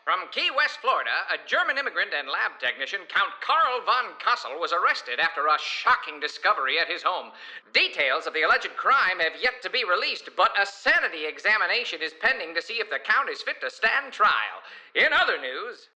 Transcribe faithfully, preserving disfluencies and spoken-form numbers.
From Key West, Florida, a German immigrant and lab technician, Count Karl von Kassel, was arrested after a shocking discovery at his home. Details of the alleged crime have yet to be released, but a sanity examination is pending to see if the Count is fit to stand trial. In other news...